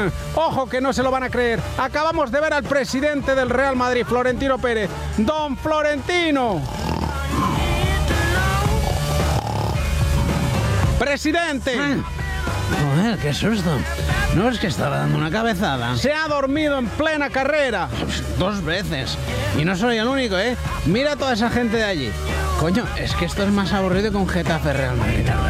Ojo que no se lo van a creer. Acabamos de ver al presidente del Real Madrid, Florentino Pérez. ¡Don Florentino! ¡Presidente! Joder, qué susto. No, es que estaba dando una cabezada. Se ha dormido en plena carrera. 2 veces. Y no soy el único, ¿eh? Mira a toda esa gente de allí. Coño, es que esto es más aburrido que un Getafe Real Madrid.